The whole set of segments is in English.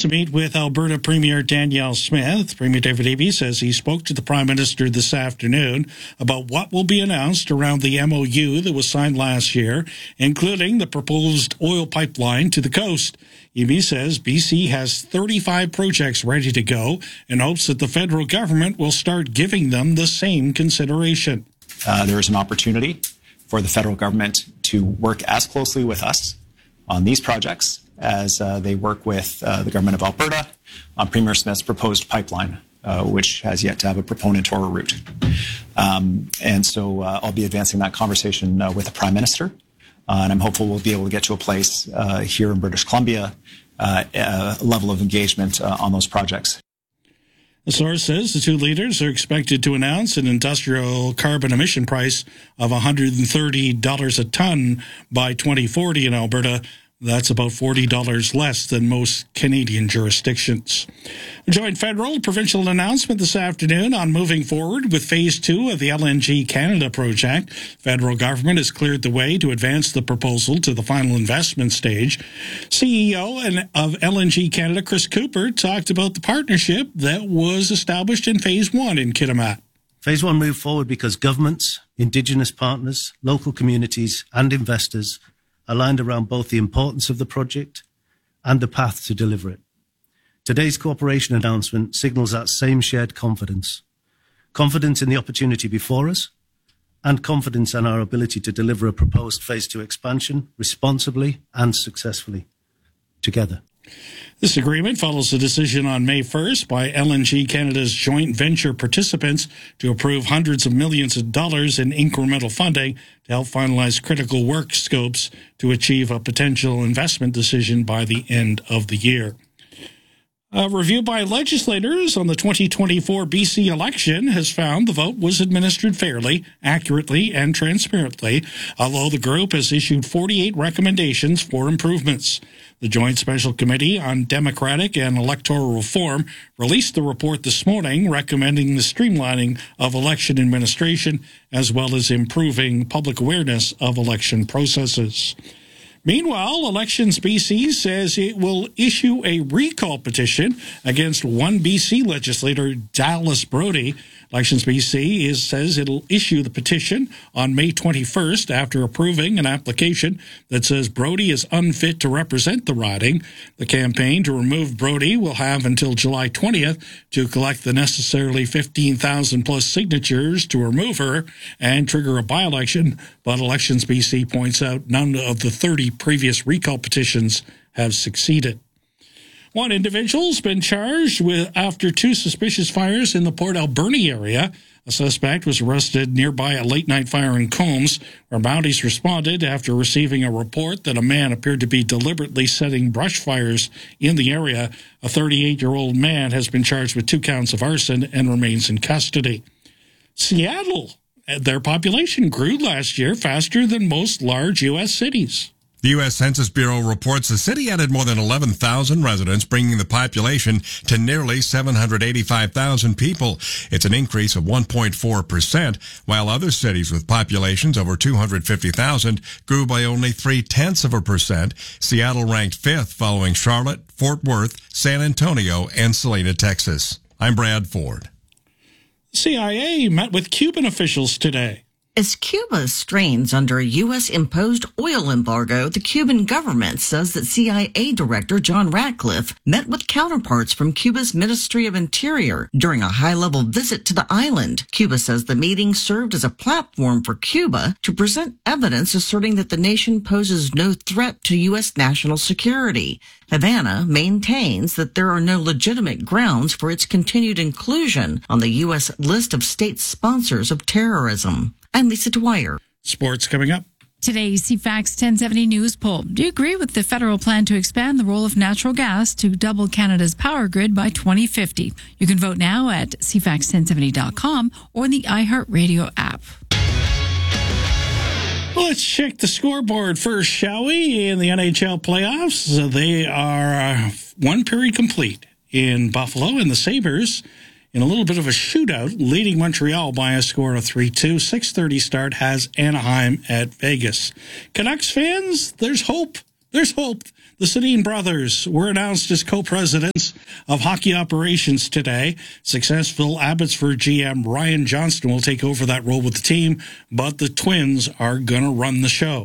to meet with Alberta Premier Danielle Smith. Premier David Eby says he spoke to the Prime Minister this afternoon about what will be announced around the MOU that was signed last year, including the proposed oil pipeline to the coast. Eby says BC has 35 projects ready to go and hopes that the federal government will start giving them the same consideration. There is an opportunity for the federal government to work as closely with us on these projects as they work with the government of Alberta on Premier Smith's proposed pipeline, which has yet to have a proponent or a route. And so I'll be advancing that conversation with the Prime Minister, and I'm hopeful we'll be able to get to a place here in British Columbia, a level of engagement on those projects. The source says the two leaders are expected to announce an industrial carbon emission price of $130 a ton by 2040 in Alberta. That's about $40 less than most Canadian jurisdictions. A joint federal provincial announcement this afternoon on moving forward with Phase 2 of the LNG Canada project. Federal government has cleared the way to advance the proposal to the final investment stage. CEO of LNG Canada, Chris Cooper, talked about the partnership that was established in Phase 1 in Kitimat. Phase 1 moved forward because governments, Indigenous partners, local communities and investors aligned around both the importance of the project and the path to deliver it. Today's cooperation announcement signals that same shared confidence. Confidence in the opportunity before us and confidence in our ability to deliver a proposed Phase 2 expansion responsibly and successfully together. This agreement follows a decision on May 1st by LNG Canada's joint venture participants to approve hundreds of millions of dollars in incremental funding to help finalize critical work scopes to achieve a potential investment decision by the end of the year. A review by legislators on the 2024 BC election has found the vote was administered fairly, accurately, and transparently, although the group has issued 48 recommendations for improvements. The Joint Special Committee on Democratic and Electoral Reform released the report this morning recommending the streamlining of election administration as well as improving public awareness of election processes. Meanwhile, Elections BC says it will issue a recall petition against one BC legislator, Dallas Brody. Elections BC says it'll issue the petition on May 21st after approving an application that says Brody is unfit to represent the riding. The campaign to remove Brody will have until July 20th to collect the necessarily 15,000 plus signatures to remove her and trigger a by-election, but Elections BC points out none of the 30 previous recall petitions have succeeded. One individual's been charged with after two suspicious fires in the Port Alberni area. A suspect was arrested nearby a late-night fire in Combs, where Mounties responded after receiving a report that a man appeared to be deliberately setting brush fires in the area. A 38-year-old man has been charged with 2 counts of arson and remains in custody. Seattle, their population grew last year faster than most large U.S. cities. The U.S. Census Bureau reports the city added more than 11,000 residents, bringing the population to nearly 785,000 people. It's an increase of 1.4%, while other cities with populations over 250,000 grew by only 0.3%. Seattle ranked 5th, following Charlotte, Fort Worth, San Antonio, and Salina, Texas. I'm Brad Ford. CIA met with Cuban officials today. As Cuba strains under a U.S.-imposed oil embargo, the Cuban government says that CIA Director John Ratcliffe met with counterparts from Cuba's Ministry of Interior during a high-level visit to the island. Cuba says the meeting served as a platform for Cuba to present evidence asserting that the nation poses no threat to U.S. national security. Havana maintains that there are no legitimate grounds for its continued inclusion on the U.S. list of state sponsors of terrorism. I'm Lisa Dwyer. Sports coming up. Today's CFAX 1070 News poll. Do you agree with the federal plan to expand the role of natural gas to double Canada's power grid by 2050? You can vote now at cfax1070.com or the iHeartRadio app. Let's check the scoreboard first, shall we? In the NHL playoffs, they are one period complete in Buffalo, and the Sabres in a little bit of a shootout, leading Montreal by a score of 3-2. 6:30 start has Anaheim at Vegas. Canucks fans, there's hope. There's hope. The Sedin brothers were announced as co-presidents of hockey operations today. Successful Abbotsford GM Ryan Johnston will take over that role with the team, but the twins are going to run the show.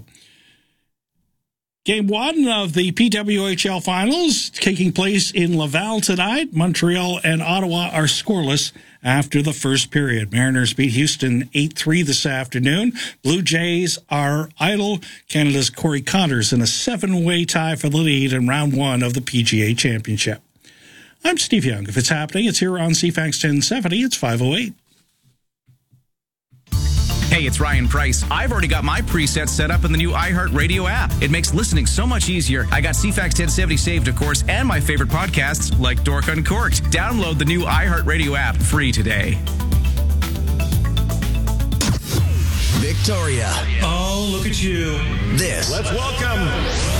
Game 1 of the PWHL Finals taking place in Laval tonight. Montreal and Ottawa are scoreless after the first period. Mariners beat Houston 8-3 this afternoon. Blue Jays are idle. Canada's Corey Connors in a 7-way tie for the lead in round 1 of the PGA Championship. I'm Steve Young. If it's happening, it's here on CFAX 1070. It's 5:08. Hey, it's Ryan Price. I've already got my presets set up in the new iHeartRadio app. It makes listening so much easier. I got CFAX 1070 saved, of course, and my favorite podcasts like Dork Uncorked. Download the new iHeartRadio app free today. Victoria. Oh, look at you. This. Let's welcome.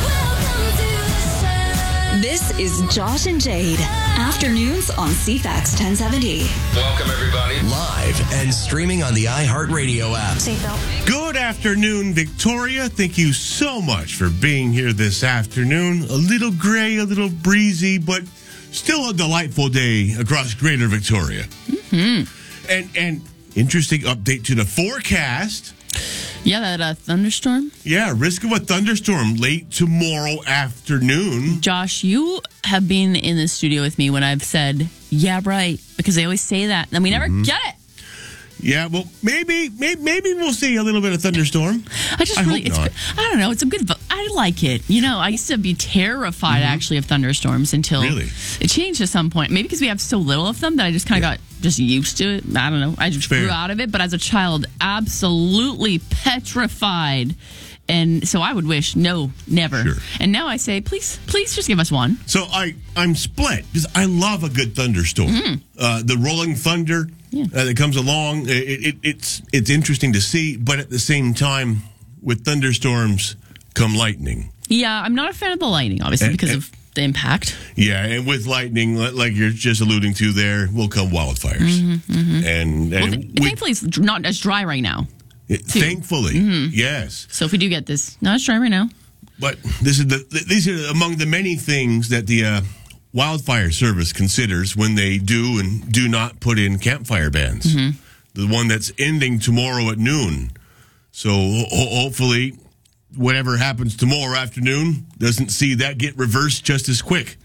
This is Josh and Jade. Afternoons on CFAX 1070. Welcome, everybody. Live and streaming on the iHeartRadio app. Good afternoon, Victoria. Thank you so much for being here this afternoon. A little gray, a little breezy, but still a delightful day across Greater Victoria. Mm-hmm. And interesting update to the forecast. Yeah, that thunderstorm. Yeah, risk of a thunderstorm late tomorrow afternoon. Josh, you have been in the studio with me when I've said, yeah, right, because they always say that, and then we never get it. Yeah, well, maybe we'll see a little bit of thunderstorm. I don't know. It's a good. I like it. You know, I used to be terrified actually of thunderstorms until it changed at some point. Maybe because we have so little of them that I just kind of got just used to it. I don't know. I just grew out of it. But as a child, absolutely petrified. And so I would wish no, never. Sure. And now I say, please just give us one. So I'm split because I love a good thunderstorm. The rolling thunder that comes along, it's interesting to see. But at the same time, with thunderstorms come lightning. Yeah, I'm not a fan of the lightning, obviously, because of the impact. Yeah, and with lightning, like you're just alluding to there, will come wildfires. And thankfully, it's not as dry right now. Thankfully, yes. So if we do get this, not as dry right now. But these are among the many things that the Wildfire Service considers when they do and do not put in campfire bans. The one that's ending tomorrow at noon. So hopefully, whatever happens tomorrow afternoon doesn't see that get reversed just as quick.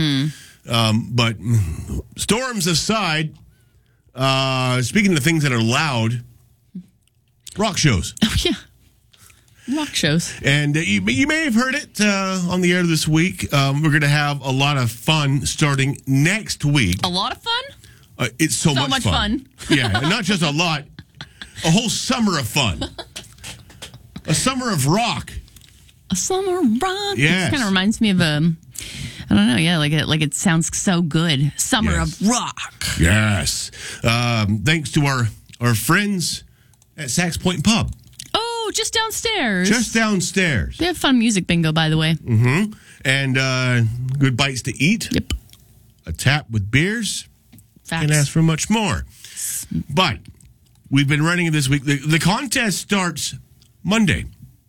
But storms aside, speaking of things that are loud, rock shows. Oh, yeah. Rock shows. And you may have heard it on the air this week. We're going to have a lot of fun starting next week. A lot of fun? It's so much fun. Yeah, and not just a lot. A whole summer of fun. A summer of rock. A summer of rock? Yes. It kind of reminds me of I don't know, yeah, like it sounds so good. Summer of rock. Yes. Thanks to our friends at Sax Point Pub. Oh, just downstairs. Just downstairs. They have fun music bingo, by the way. And good bites to eat. Yep. A tap with beers. Facts. Can't ask for much more. But we've been running it this week. The contest starts Monday.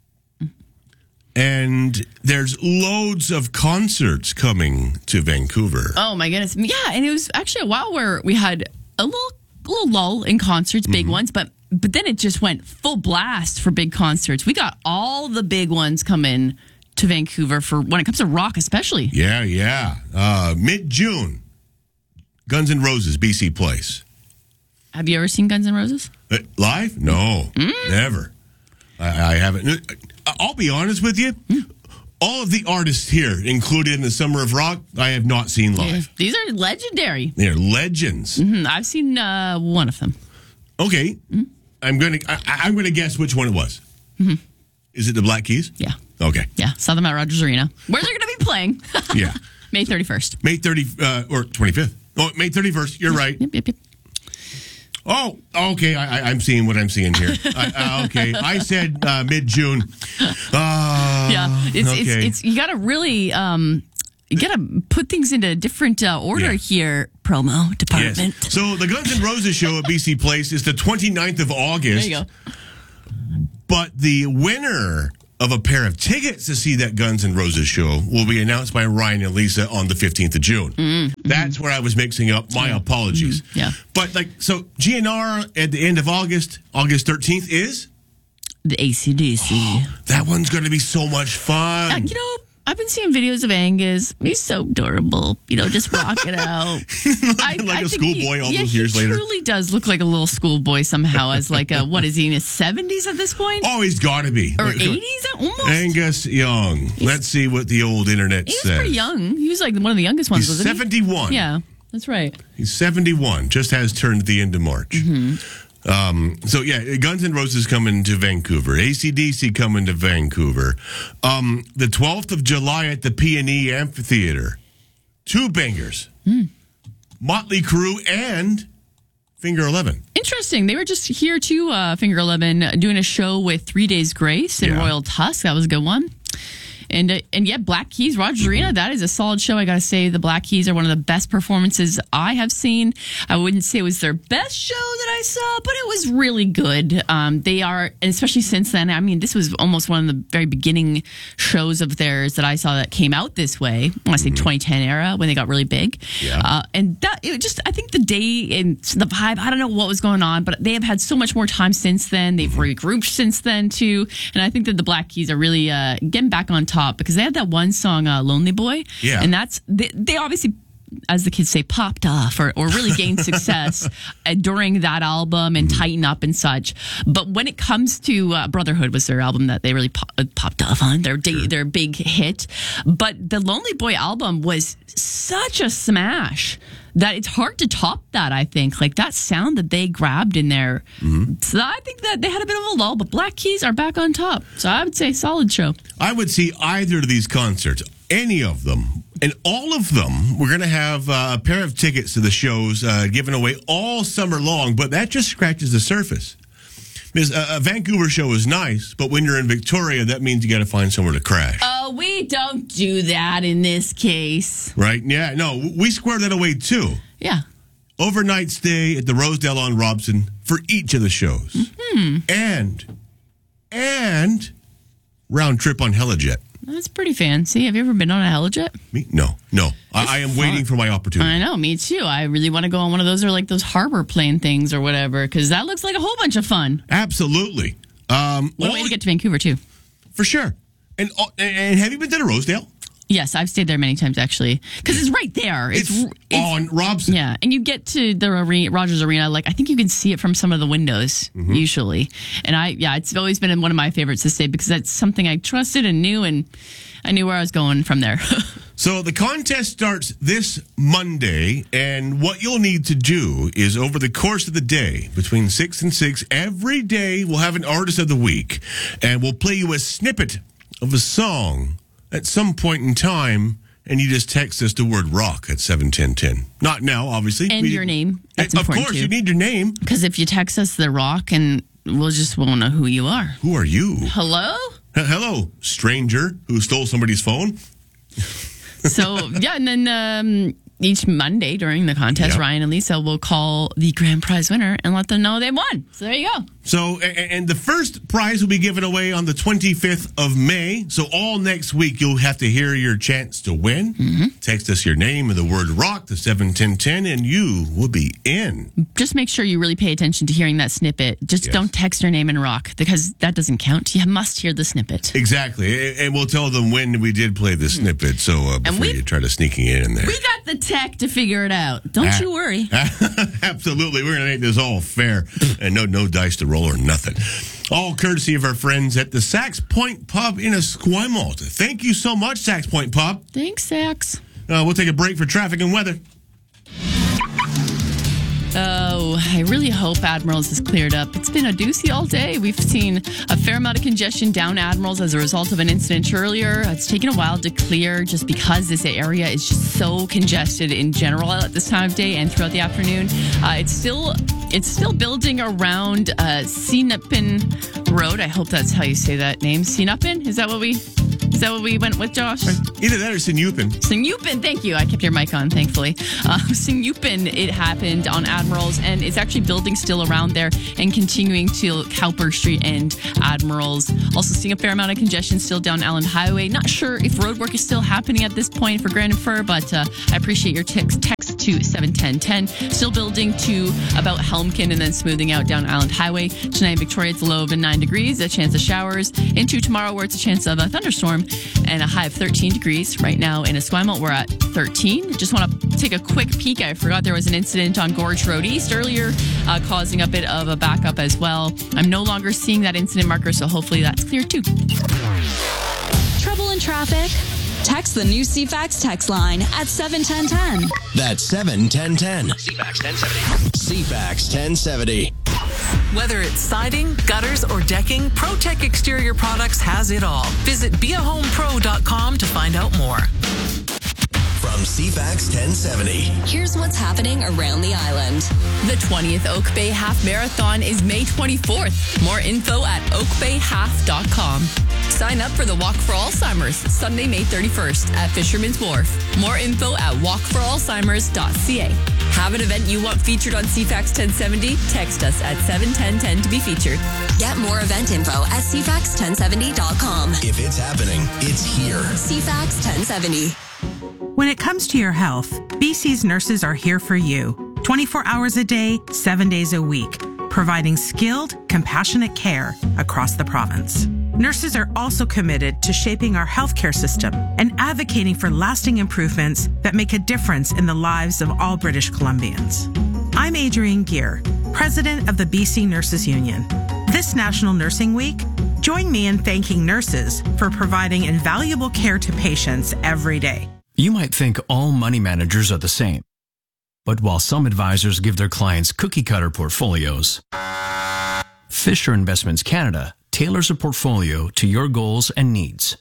And there's loads of concerts coming to Vancouver. Oh, my goodness. Yeah, and it was actually a while where we had a little lull in concerts, big ones, but then it just went full blast for big concerts. We got all the big ones coming to Vancouver for when it comes to rock, especially. Yeah. Mid-June, Guns N' Roses, BC Place. Have you ever seen Guns N' Roses? Live? No, never. I haven't. I'll be honest with you. All of the artists here included in the Summer of Rock, I have not seen live. Yeah. These are legendary. They're legends. I've seen one of them. Okay. I'm gonna guess which one it was. Is it the Black Keys? Yeah. Okay. Yeah. Saw them at Rogers Arena, where they're going to be playing. Yeah. May 31st. May 30 or 25th. Oh, May 31st. You're right. Yep. Oh, okay. I'm seeing what I'm seeing here. Okay. I said mid-June. It's you got to really you got to put things into a different order here, promo department. Yes. So the Guns N' Roses show at BC Place is the 29th of August. There you go. But the winner of a pair of tickets to see that Guns N' Roses show will be announced by Ryan and Lisa on the 15th of June. That's where I was mixing up. My apologies. Yeah. But so GNR at the end of August 13th is? The AC/DC. That one's going to be so much fun. I've been seeing videos of Angus. He's so adorable. Just rocking out. like a schoolboy all those years later. He truly does look like a little schoolboy somehow as like what is he in his 70s at this point? Oh, he's got to be. Or 80s almost? Angus Young. Let's see what the old internet says. He was pretty young. He was like one of the youngest ones, wasn't 71. he? Yeah, that's right. He's 71. Just has turned at the end of March. Guns N' Roses coming to Vancouver. AC/DC coming to Vancouver. The 12th of July at the P&E Amphitheater. 2 bangers. Motley Crue and Finger 11. Interesting. They were just here too, Finger 11, doing a show with 3 Days Grace and Royal Tusk. That was a good one. And Black Keys, Rogers Arena, that is a solid show. I got to say, the Black Keys are one of the best performances I have seen. I wouldn't say it was their best show that I saw, but it was really good. They are, and especially since then, I mean, this was almost one of the very beginning shows of theirs that I saw that came out this way. I want to say 2010 era when they got really big. Yeah. And that, I think the day and the vibe, I don't know what was going on, but they have had so much more time since then. They've regrouped since then too. And I think that the Black Keys are really getting back on top because they had that one song, Lonely Boy. Yeah. And that's, they obviously, as the kids say, popped off or really gained success during that album and Tighten Up and such. But when it comes to Brotherhood was their album that they really popped off on, their big hit. But the Lonely Boy album was such a smash that it's hard to top that, I think. Like that sound that they grabbed in there. So I think that they had a bit of a lull, but Black Keys are back on top. So I would say solid show. I would see either of these concerts, any of them, and all of them. We're going to have a pair of tickets to the shows given away all summer long, but that just scratches the surface. Because a Vancouver show is nice, but when you're in Victoria, that means you got to find somewhere to crash. Oh, we don't do that in this case. Right? Yeah, no, we square that away too. Yeah. Overnight stay at the Rosedale on Robson for each of the shows. And round trip on Helijet. That's pretty fancy. Have you ever been on a Helijet? Me? No. I am waiting for my opportunity. I know, me too. I really want to go on one of those or like those harbor plane things or whatever because that looks like a whole bunch of fun. Absolutely. What a way to get to Vancouver too. For sure. And have you been to the Rosedale? Yes, I've stayed there many times actually because it's right there. It's on Robson. Yeah, and you get to the Rogers Arena. Like I think you can see it from some of the windows usually. And it's always been one of my favorites to stay because that's something I trusted and knew, and I knew where I was going from there. So the contest starts this Monday, and what you'll need to do is over the course of the day, between 6 and 6, every day we'll have an artist of the week, and we'll play you a snippet of a song at some point in time, and you just text us the word rock at 71010. Not now, obviously. And your name. That's of important course, too. you need your name. Because if you text us the rock, and won't know who you are. Who are you? Hello? Hello, stranger who stole somebody's phone. So, and then each Monday during the contest, Ryan and Lisa will call the grand prize winner and let them know they won. So there you go. So, and the first prize will be given away on the 25th of May. So all next week, you'll have to hear your chance to win. Text us your name and the word rock to 71010 and you will be in. Just make sure you really pay attention to hearing that snippet. Just don't text your name and rock because that doesn't count. You must hear the snippet. Exactly. And we'll tell them when we did play the snippet. So before you try to sneaking it in there. We got the tech to figure it out. Don't you worry. Absolutely. We're going to make this all fair and no dice to roll or nothing. All courtesy of our friends at the Sax Point Pub in Esquimalt. Thank you so much, Sax Point Pub. Thanks, Sax. We'll take a break for traffic and weather. Oh, I really hope Admirals is cleared up. It's been a doozy all day. We've seen a fair amount of congestion down Admirals as a result of an incident earlier. It's taken a while to clear just because this area is just so congested in general at this time of day and throughout the afternoon. It's still building around Sinapin Road. I hope that's how you say that name. Sinapin? Is that what we... Is that what we went with, Josh? Either that or Sinupan. Sinupan, thank you. I kept your mic on, thankfully. Sinupan, it happened on Admirals, and it's actually building still around there and continuing to Cowper Street and Admirals. Also seeing a fair amount of congestion still down Allen Highway. Not sure if road work is still happening at this point for Grand and Fur, but I appreciate your text to 71010. Still building to about Helmkin and then smoothing out down Island Highway. Tonight in Victoria, it's a low of 9 degrees, a chance of showers. Into tomorrow, where it's a chance of a thunderstorm and a high of 13 degrees. Right now in Esquimalt, we're at 13. Just want to take a quick peek. I forgot there was an incident on Gorge Road East earlier, causing a bit of a backup as well. I'm no longer seeing that incident marker, so hopefully that's clear too. Trouble in traffic? Text the new CFAX text line at 71010. That's 71010. CFAX 1070. CFAX 1070. Whether it's siding, gutters, or decking, ProTech Exterior Products has it all. Visit beahomepro.com to find out more. From CFAX 1070. Here's what's happening around the island. The 20th Oak Bay Half Marathon is May 24th. More info at oakbayhalf.com. Sign up for the Walk for Alzheimer's, Sunday, May 31st at Fisherman's Wharf. More info at walkforalzheimers.ca. Have an event you want featured on CFAX 1070? Text us at 71010 to be featured. Get more event info at cfax1070.com. If it's happening, it's here. CFAX 1070. When it comes to your health, BC's nurses are here for you. 24 hours a day, 7 days a week, providing skilled, compassionate care across the province. Nurses are also committed to shaping our healthcare system and advocating for lasting improvements that make a difference in the lives of all British Columbians. I'm Adrienne Gear, President of the BC Nurses Union. This National Nursing Week, join me in thanking nurses for providing invaluable care to patients every day. You might think all money managers are the same. But while some advisors give their clients cookie-cutter portfolios, Fisher Investments Canada tailors a portfolio to your goals and needs.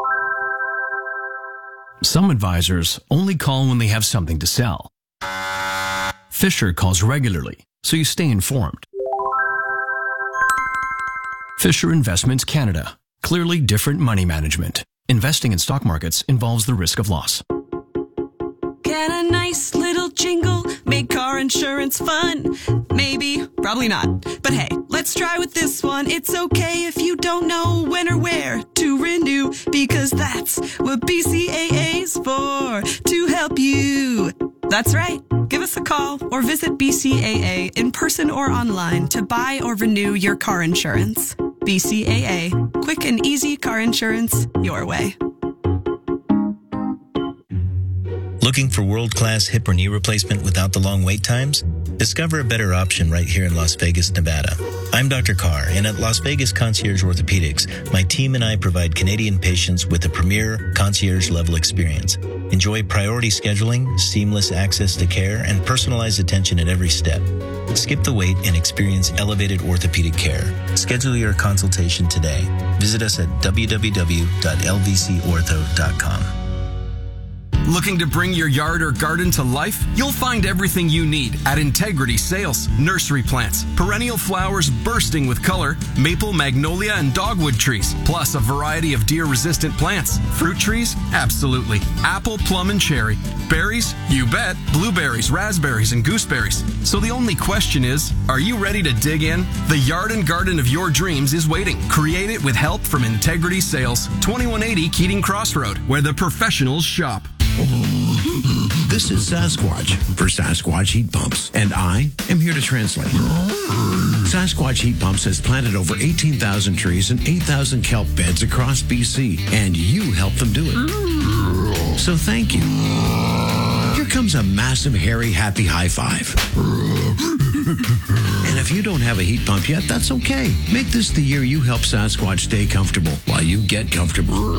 Some advisors only call when they have something to sell. Fisher calls regularly, so you stay informed. Fisher Investments Canada. Clearly different money management. Investing in stock markets involves the risk of loss. Get a nice little jingle, make car insurance fun. Maybe, probably not. But hey, let's try with this one. It's okay if you don't know when or where to renew, because that's what BCAA's for, to help you. That's right. Give us a call or visit BCAA in person or online to buy or renew your car insurance. BCAA. Quick and easy car insurance your way. Looking for world-class hip or knee replacement without the long wait times? Discover a better option right here in Las Vegas, Nevada. I'm Dr. Carr, and at Las Vegas Concierge Orthopedics, my team and I provide Canadian patients with a premier concierge-level experience. Enjoy priority scheduling, seamless access to care, and personalized attention at every step. Skip the wait and experience elevated orthopedic care. Schedule your consultation today. Visit us at www.lvcortho.com. Looking to bring your yard or garden to life? You'll find everything you need at Integrity Sales. Nursery plants, perennial flowers bursting with color, maple, magnolia, and dogwood trees, plus a variety of deer-resistant plants. Fruit trees? Absolutely. Apple, plum, and cherry. Berries? You bet. Blueberries, raspberries, and gooseberries. So the only question is, are you ready to dig in? The yard and garden of your dreams is waiting. Create it with help from Integrity Sales. 2180 Keating Crossroad, where the professionals shop. This is Sasquatch for Sasquatch Heat Pumps, and I am here to translate. Sasquatch Heat Pumps has planted over 18,000 trees and 8,000 kelp beds across BC, and you helped them do it. So thank you. Here comes a massive, hairy, happy high five. And if you don't have a heat pump yet, that's okay. Make this the year you help Sasquatch stay comfortable while you get comfortable.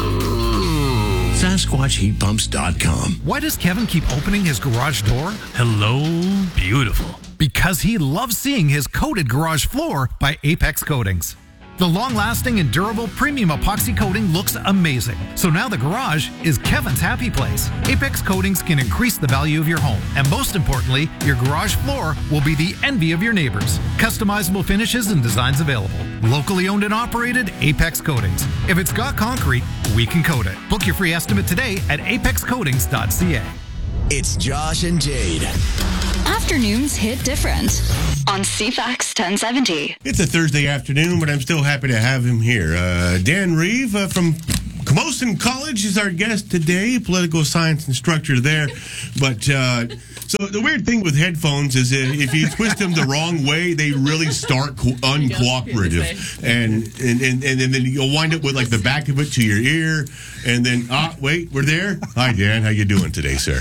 SasquatchHeatPumps.com. Why does Kevin keep opening his garage door? Hello, beautiful. Because he loves seeing his coated garage floor by Apex Coatings. The long-lasting and durable premium epoxy coating looks amazing. So now the garage is Kevin's happy place. Apex Coatings can increase the value of your home. And most importantly, your garage floor will be the envy of your neighbors. Customizable finishes and designs available. Locally owned and operated, Apex Coatings. If it's got concrete, we can coat it. Book your free estimate today at apexcoatings.ca. It's Josh and Jade. Afternoons hit different on CFAX 1070. It's a Thursday afternoon, but I'm still happy to have him here. Dan Reeve from Camosun College is our guest today, political science instructor there. But so the weird thing with headphones is if you twist them the wrong way, they really start uncooperative, and then you'll wind up with like the back of it to your ear, and then wait, we're there. Hi Dan, how you doing today, sir?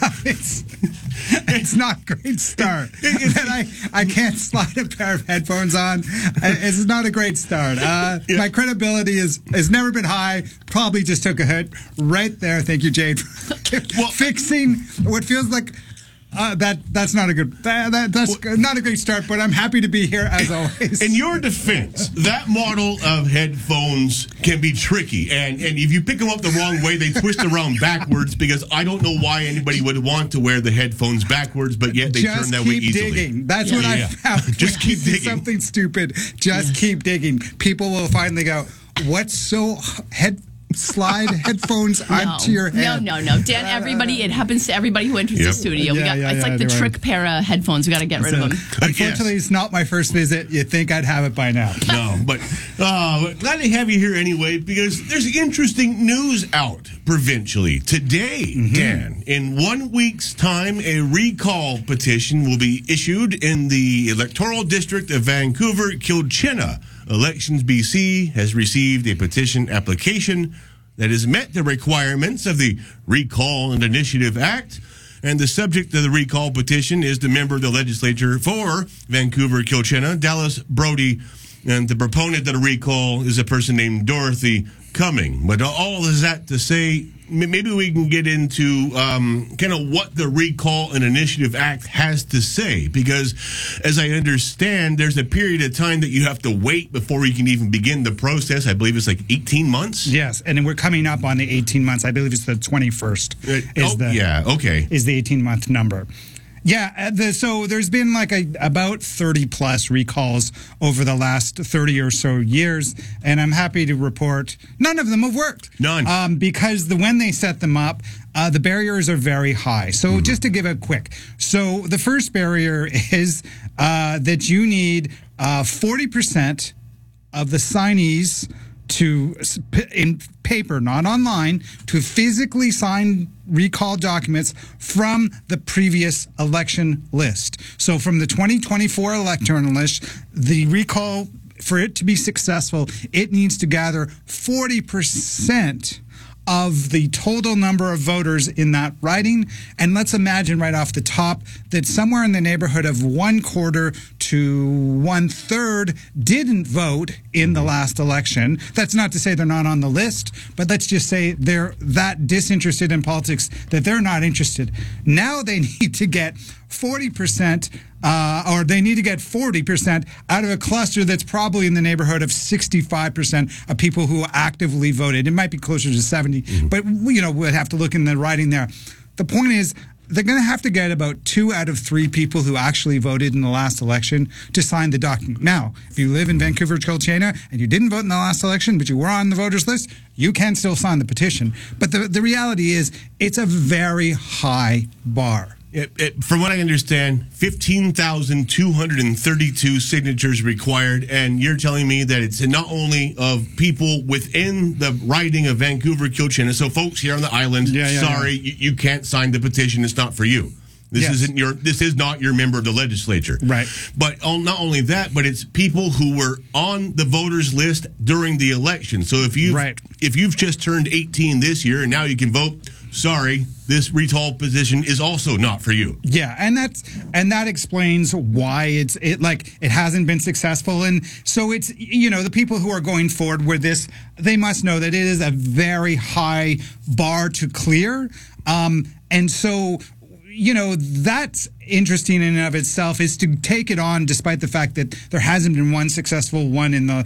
It's not a great start. I can't slide a pair of headphones on. It's not a great start. My credibility has never been high. Probably just took a hit right there. Thank you, Jade, for fixing what feels like that's not a good. That's not a great start. But I'm happy to be here as always. In your defense, that model of headphones can be tricky, and if you pick them up the wrong way, they twist around backwards. Because I don't know why anybody would want to wear the headphones backwards, but yet they turn that way easily. Just keep digging. That's what I found. Just keep digging. Something stupid. Just keep digging. People will finally go, "What's so slide headphones onto your head?" No. Dan, it happens to everybody who enters the studio. It's like the trick pair of headphones. We got to get rid of them. Unfortunately, it's not my first visit. You'd think I'd have it by now. No, but glad to have you here anyway, because there's interesting news out provincially today, Dan. In 1 week's time, a recall petition will be issued in the electoral district of Vancouver-Kilchena. Elections BC has received a petition application that has met the requirements of the Recall and Initiative Act. And the subject of the recall petition is the member of the legislature for Vancouver-Kilchena, Dallas Brody. And the proponent of the recall is a person named Dorothy Cumming. But all is that to say, maybe we can get into kind of what the Recall and Initiative Act has to say. Because as I understand, there's a period of time that you have to wait before you can even begin the process. I believe it's like 18 months. Yes, and then we're coming up on the 18 months. I believe it's the 21st is the 18-month number. Yeah, so there's been like about 30 plus recalls over the last 30 or so years, and I'm happy to report none of them have worked. None. Because when they set them up, the barriers are very high. So just to give a quick, so the first barrier is that you need 40% of the signees in paper, not online, to physically sign recall documents from the previous election list. So from the 2024 electoral list, the recall, for it to be successful, it needs to gather 40% of the total number of voters in that riding. And let's imagine right off the top that somewhere in the neighborhood of 1/4 to 1/3 didn't vote in the last election. That's not to say they're not on the list, but let's just say they're that disinterested in politics that they're not interested. Now they need to get 40%, or they need to get 40% out of a cluster that's probably in the neighborhood of 65% of people who actively voted. It might be closer to 70, but we'll have to look in the writing there. The point is, they're going to have to get about 2 out of 3 people who actually voted in the last election to sign the document. Now, if you live in Vancouver-Kilchena and you didn't vote in the last election, but you were on the voters list, you can still sign the petition. But the reality is, it's a very high bar. From what I understand, 15,232 signatures required, and you're telling me that it's not only of people within the riding of Vancouver-Kilchena. So, folks here on the island, you can't sign the petition. It's not for you. This is not your member of the legislature. Right. But not only that, but it's people who were on the voters list during the election. So if you've just turned 18 this year and now you can vote, sorry, this recall position is also not for you. Yeah, and that explains why it hasn't been successful. And so it's, the people who are going forward with this, they must know that it is a very high bar to clear. And so, that's interesting in and of itself, is to take it on despite the fact that there hasn't been one successful one in the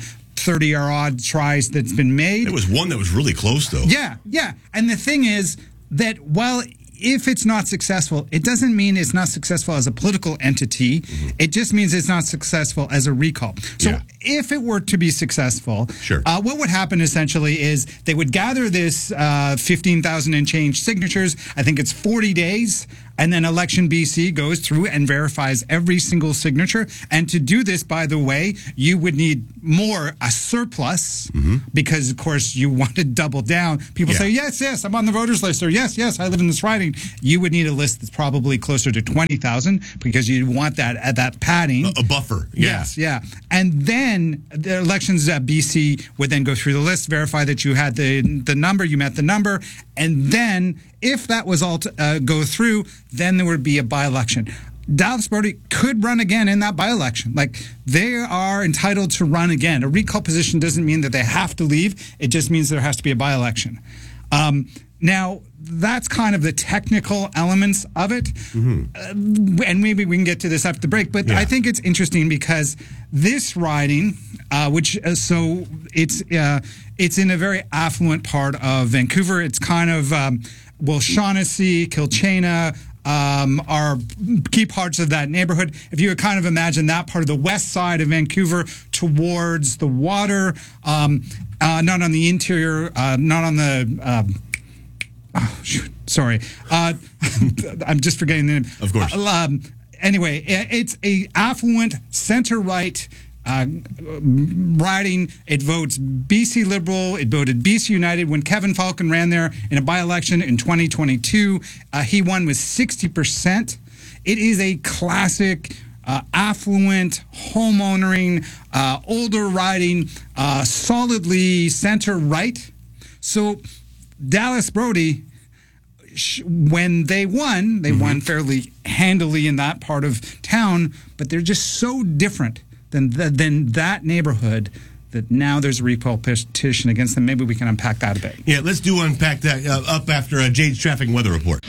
30 or odd tries that's been made. There was one that was really close, though. Yeah. And the thing is that while if it's not successful, it doesn't mean it's not successful as a political entity. Mm-hmm. It just means it's not successful as a recall. So if it were to be successful, what would happen essentially is they would gather this 15,000 and change signatures. I think it's 40 days. And then Election BC goes through and verifies every single signature. And to do this, by the way, you would need a surplus, because, of course, you want to double down. People say, yes, I'm on the voters list, or yes, I live in this riding. You would need a list that's probably closer to 20,000 because you want that padding. A buffer. Yes. And then the elections at BC would then go through the list, verify that you had the number, you met the number, and then if that was all to go through, then there would be a by-election. Dallas Brody could run again in that by-election. Like, they are entitled to run again. A recall position doesn't mean that they have to leave. It just means there has to be a by-election. Now, that's kind of the technical elements of it. And maybe we can get to this after the break. But I think it's interesting because this riding, it's in a very affluent part of Vancouver. It's kind of, Shaughnessy, Kilchena, are key parts of that neighborhood. If you would kind of imagine that part of the west side of Vancouver towards the water, not on the interior, not on the... I'm just forgetting the name. Of course. Anyway, it's a affluent center-right riding. It votes BC Liberal. It voted BC United. When Kevin Falcon ran there in a by-election in 2022, he won with 60%. It is a classic affluent, homeownering, older riding, solidly center-right. So Dallas Brody, when they won fairly handily in that part of town, but they're just so different than that neighborhood that now there's a recall petition against them. Maybe we can unpack that a bit. Yeah, let's unpack that up after Jade's traffic and weather report.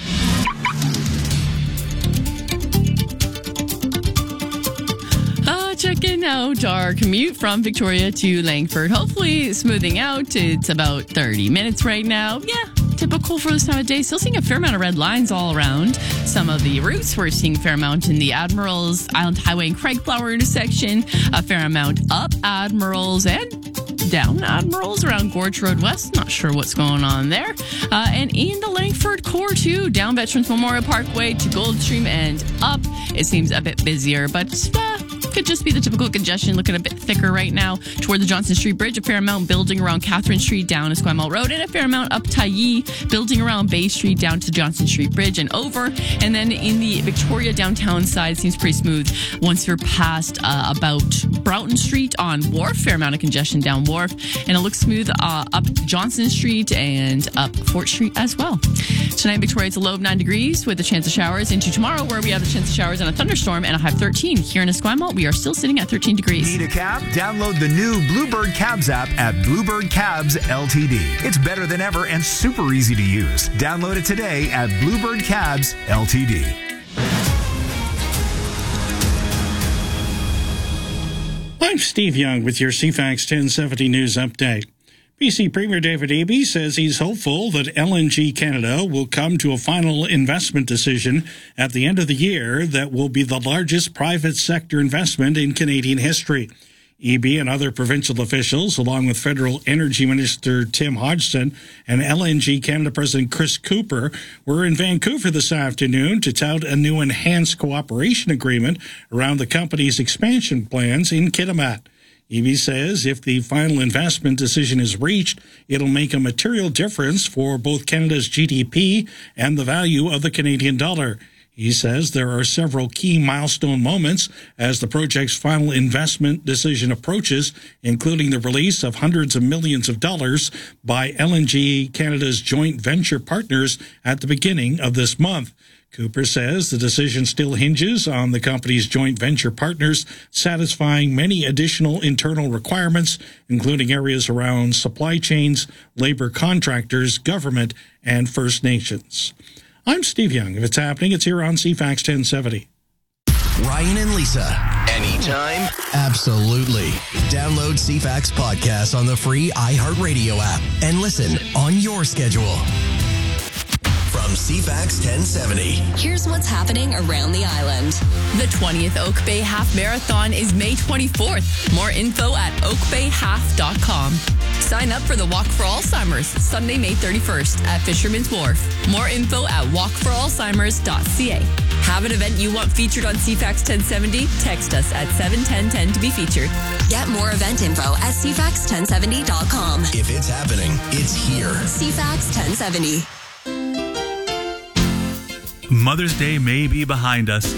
Checking out our commute from Victoria to Langford. Hopefully smoothing out. It's about 30 minutes right now. Yeah, typical for this time of day. Still seeing a fair amount of red lines all around. Some of the routes we're seeing a fair amount in the Admirals Island Highway and Craigflower intersection. A fair amount up Admirals and down Admirals around Gorge Road West. Not sure what's going on there. And in the Langford core too. Down Veterans Memorial Parkway to Goldstream and up. It seems a bit busier, but could just be the typical congestion, looking a bit thicker right now toward the Johnson Street Bridge. A fair amount building around Catherine Street down Esquimalt Road, and a fair amount up Tyee, building around Bay Street down to Johnson Street Bridge and over. And then in the Victoria downtown side, seems pretty smooth once you're past about Broughton Street on Wharf. Fair amount of congestion down Wharf, and it looks smooth up Johnson Street and up Fort Street as well. Tonight in Victoria, it's a low of 9 degrees with a chance of showers. Into tomorrow, where we have a chance of showers and a thunderstorm and a high of 13. Here in Esquimalt, we are still sitting at 13 degrees. Need a cab? Download the new Bluebird Cabs app at Bluebird Cabs Ltd. It's better than ever and super easy to use. Download it today at Bluebird Cabs Ltd. I'm Steve Young with your CFAX 1070 News Update. BC Premier David Eby says he's hopeful that LNG Canada will come to a final investment decision at the end of the year that will be the largest private sector investment in Canadian history. Eby and other provincial officials, along with Federal Energy Minister Tim Hodgson and LNG Canada President Chris Cooper, were in Vancouver this afternoon to tout a new enhanced cooperation agreement around the company's expansion plans in Kitimat. Eby says if the final investment decision is reached, it'll make a material difference for both Canada's GDP and the value of the Canadian dollar. He says there are several key milestone moments as the project's final investment decision approaches, including the release of hundreds of millions of dollars by LNG Canada's joint venture partners at the beginning of this month. Cooper says the decision still hinges on the company's joint venture partners satisfying many additional internal requirements, including areas around supply chains, labor contractors, government, and First Nations. I'm Steve Young. If it's happening, it's here on CFAX 1070. Ryan and Lisa. anytime? Absolutely. Download CFAX podcast on the free iHeartRadio app and listen on your schedule. From CFAX 1070. Here's what's happening around the island. The 20th Oak Bay Half Marathon is May 24th. More info at oakbayhalf.com. Sign up for the Walk for Alzheimer's, Sunday, May 31st at Fisherman's Wharf. More info at walkforalzheimers.ca. Have an event you want featured on CFAX 1070? Text us at 71010 to be featured. Get more event info at CFAX1070.com. If it's happening, it's here. CFAX 1070. Mother's Day may be behind us,